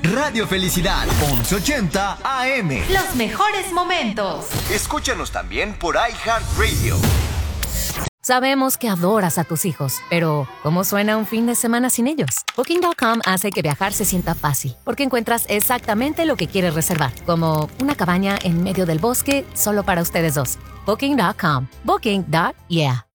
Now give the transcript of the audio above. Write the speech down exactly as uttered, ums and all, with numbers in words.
Radio Felicidad, once ochenta A M. Los mejores momentos. Escúchanos también por iHeartRadio. Sabemos que adoras a tus hijos, pero ¿cómo suena un fin de semana sin ellos? Booking punto com hace que viajar se sienta fácil, porque encuentras exactamente lo que quieres reservar, como una cabaña en medio del bosque solo para ustedes dos. Booking punto com. Booking. Yeah.